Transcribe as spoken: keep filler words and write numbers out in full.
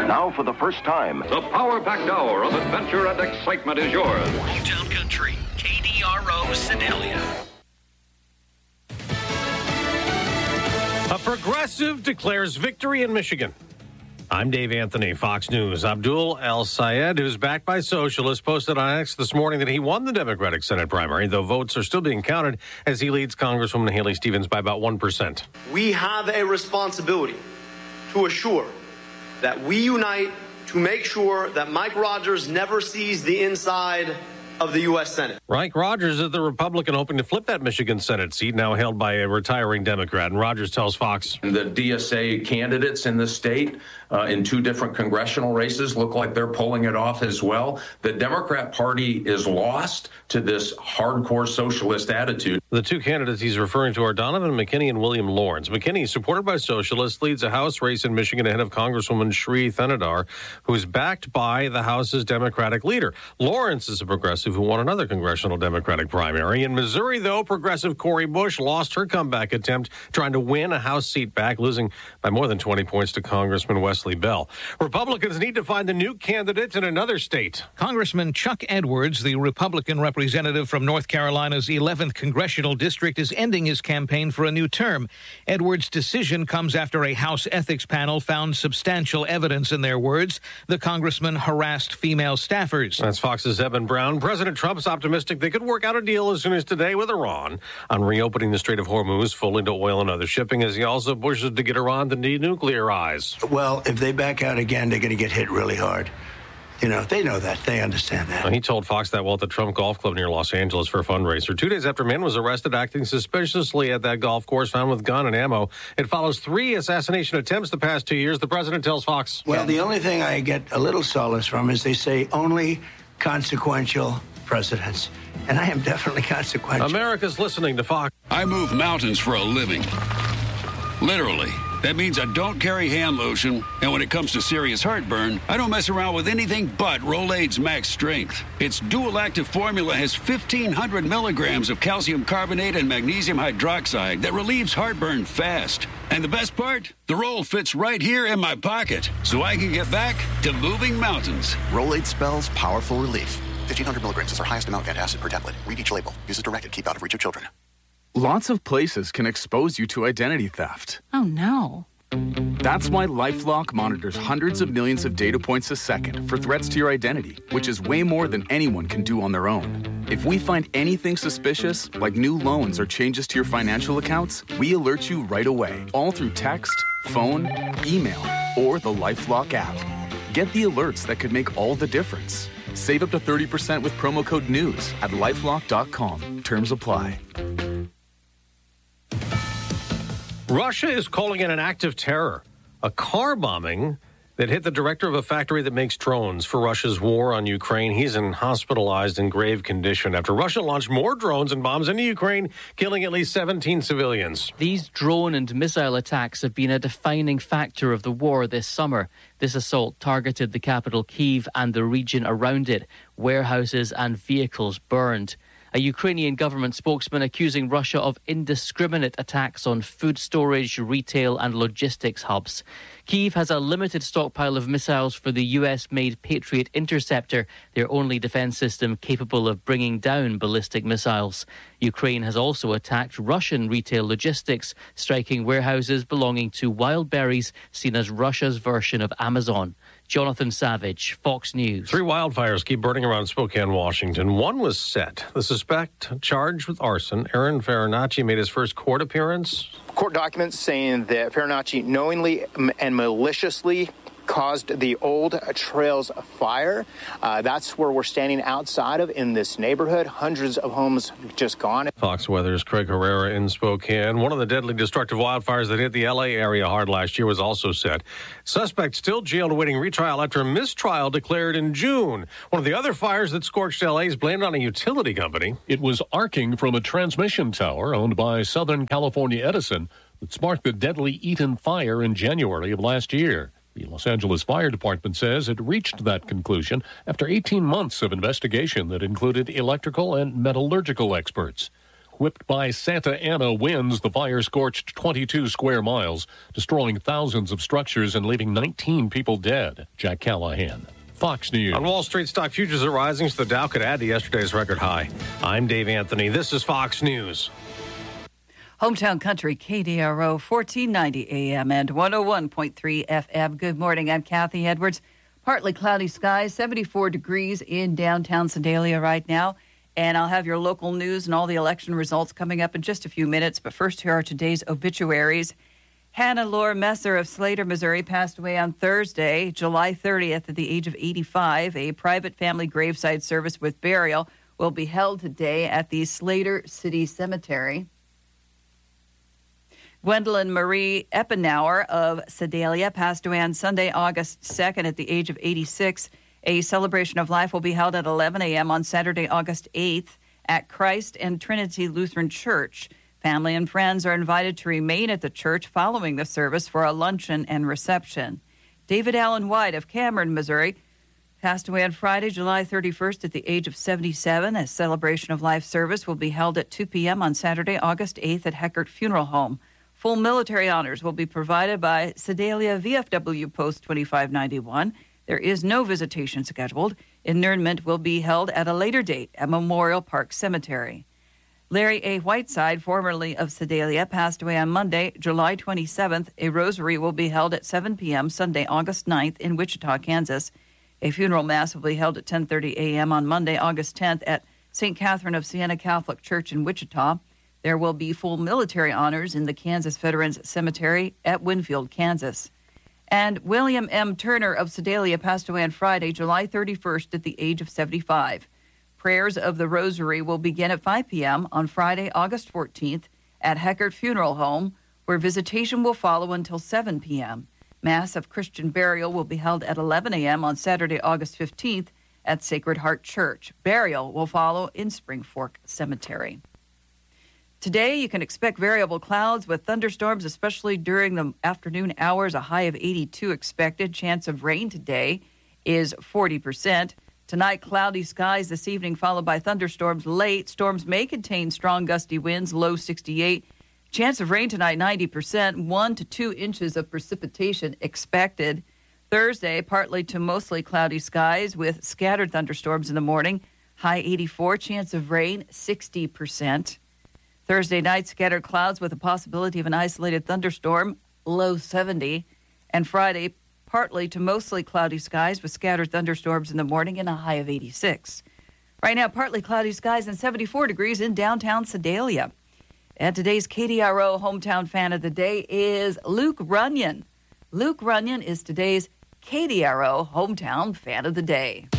Now, for the first time, the power-packed hour of adventure and excitement is yours. Hometown Country, K D R O, Sedalia. A progressive declares victory in Michigan. I'm Dave Anthony, Fox News. Abdul El-Sayed, who's backed by socialists, posted on X this morning that he won the Democratic Senate primary, though votes are still being counted as he leads Congresswoman Haley Stevens by about one percent. We have a responsibility to assure that we unite to make sure that Mike Rogers never sees the inside of the U S. Senate. Mike Rogers is the Republican hoping to flip that Michigan Senate seat, now held by a retiring Democrat. And Rogers tells Fox. The D S A candidates in the state uh, in two different congressional races look like they're pulling it off as well. The Democrat Party is lost to this hardcore socialist attitude. The two candidates he's referring to are Donovan McKinney and William Lawrence. McKinney, supported by socialists, leads a House race in Michigan ahead of Congresswoman Sri Thanedar, who's backed by the House's Democratic leader. Lawrence is a progressive who won another congressional Democratic primary. In Missouri, though, progressive Cori Bush lost her comeback attempt trying to win a House seat back, losing by more than twenty points to Congressman Wesley Bell. Republicans need to find a new candidate in another state. Congressman Chuck Edwards, the Republican representative from North Carolina's eleventh congressional district, is ending his campaign for a new term. Edwards' decision comes after a House ethics panel found substantial evidence, in their words, the congressman harassed female staffers. That's Fox's Evan Brown. President Trump's optimistic they could work out a deal as soon as today with Iran on reopening the Strait of Hormuz fully to oil and other shipping, as he also pushes to get Iran to denuclearize. Well, if they back out again, they're going to get hit really hard. You know, they know that. They understand that. Well, he told Fox that while at the Trump Golf Club near Los Angeles for a fundraiser. Two days after a man was arrested acting suspiciously at that golf course, found with gun and ammo. It follows three assassination attempts the past two years. The president tells Fox. Well, the only thing I get a little solace from is they say only consequential presidents. And I am definitely consequential. America's listening to Fox. I move mountains for a living. Literally. That means I don't carry hand lotion, and when it comes to serious heartburn, I don't mess around with anything but Rolaids Max Strength. Its dual-active formula has fifteen hundred milligrams of calcium carbonate and magnesium hydroxide that relieves heartburn fast. And the best part? The roll fits right here in my pocket, so I can get back to moving mountains. Rolaids spells powerful relief. fifteen hundred milligrams is our highest amount of antacid per tablet. Read each label. Use as directed. Keep out of reach of children. Lots of places can expose you to identity theft. Oh, no. That's why LifeLock monitors hundreds of millions of data points a second for threats to your identity, which is way more than anyone can do on their own. If we find anything suspicious, like new loans or changes to your financial accounts, we alert you right away, all through text, phone, email, or the LifeLock app. Get the alerts that could make all the difference. Save up to thirty percent with promo code NEWS at lifelock dot com. Terms apply. Russia is calling it an act of terror, a car bombing that hit the director of a factory that makes drones for Russia's war on Ukraine. He's in hospitalized in grave condition after Russia launched more drones and bombs into Ukraine, killing at least seventeen civilians. These drone and missile attacks have been a defining factor of the war this summer. This assault targeted the capital Kyiv and the region around it. Warehouses and vehicles burned. A Ukrainian government spokesman accusing Russia of indiscriminate attacks on food storage, retail and logistics hubs. Kyiv has a limited stockpile of missiles for the U S-made Patriot Interceptor, their only defense system capable of bringing down ballistic missiles. Ukraine has also attacked Russian retail logistics, striking warehouses belonging to Wildberries, seen as Russia's version of Amazon. Jonathan Savage, Fox News. Three wildfires keep burning around Spokane, Washington. One was set. The suspect charged with arson, Aaron Farinacci, made his first court appearance. Court documents saying that Farinacci knowingly and maliciously caused the Old Trails fire. Uh, that's where we're standing outside of in this neighborhood. Hundreds of homes just gone. Fox Weather's Craig Herrera in Spokane. One of the deadly destructive wildfires that hit the L A area hard last year was also set. Suspect still jailed awaiting retrial after a mistrial declared in June. One of the other fires that scorched L A is blamed on a utility company. It was arcing from a transmission tower owned by Southern California Edison that sparked the deadly Eaton fire in January of last year. The Los Angeles Fire Department says it reached that conclusion after eighteen months of investigation that included electrical and metallurgical experts. Whipped by Santa Ana winds, the fire scorched twenty-two square miles, destroying thousands of structures and leaving nineteen people dead. Jack Callahan, Fox News. On Wall Street, stock futures are rising, so the Dow could add to yesterday's record high. I'm Dave Anthony. This is Fox News. Hometown Country, K D R O, fourteen ninety A M and one oh one point three F M. Good morning. I'm Kathy Edwards. Partly cloudy skies, seventy-four degrees in downtown Sedalia right now. And I'll have your local news and all the election results coming up in just a few minutes. But first, here are today's obituaries. Hannah Lore Messer of Slater, Missouri, passed away on Thursday, July thirtieth, at the age of eighty-five. A private family graveside service with burial will be held today at the Slater City Cemetery. Gwendolyn Marie Eppenauer of Sedalia passed away on Sunday, August second, at the age of eighty-six. A celebration of life will be held at eleven a.m. on Saturday, August eighth, at Christ and Trinity Lutheran Church. Family and friends are invited to remain at the church following the service for a luncheon and reception. David Allen White of Cameron, Missouri, passed away on Friday, July thirty-first, at the age of seventy-seven. A celebration of life service will be held at two p.m. on Saturday, August eighth, at Heckert Funeral Home. Full military honors will be provided by Sedalia V F W Post twenty-five ninety-one. There is no visitation scheduled. Interment will be held at a later date at Memorial Park Cemetery. Larry A. Whiteside, formerly of Sedalia, passed away on Monday, July twenty-seventh. A rosary will be held at seven p.m. Sunday, August ninth in Wichita, Kansas. A funeral mass will be held at ten thirty a.m. on Monday, August tenth at Saint Catherine of Siena Catholic Church in Wichita. There will be full military honors in the Kansas Veterans Cemetery at Winfield, Kansas. And William M. Turner of Sedalia passed away on Friday, July thirty-first, at the age of seventy-five. Prayers of the Rosary will begin at five p.m. on Friday, August fourteenth, at Heckert Funeral Home, where visitation will follow until seven p.m. Mass of Christian burial will be held at eleven a.m. on Saturday, August fifteenth, at Sacred Heart Church. Burial will follow in Spring Fork Cemetery. Today, you can expect variable clouds with thunderstorms, especially during the afternoon hours. A high of eighty-two expected. Chance of rain today is forty percent. Tonight, cloudy skies this evening, followed by thunderstorms late. Storms may contain strong gusty winds, low sixty-eight. Chance of rain tonight, ninety percent. One to two inches of precipitation expected. Thursday, partly to mostly cloudy skies with scattered thunderstorms in the morning. High eighty-four. Chance of rain, sixty percent. Thursday night, scattered clouds with a possibility of an isolated thunderstorm, low seventy. And Friday, partly to mostly cloudy skies with scattered thunderstorms in the morning and a high of eighty-six. Right now, partly cloudy skies and seventy-four degrees in downtown Sedalia. And today's K D R O Hometown Fan of the Day is Luke Runyon. Luke Runyon is today's K D R O Hometown Fan of the Day.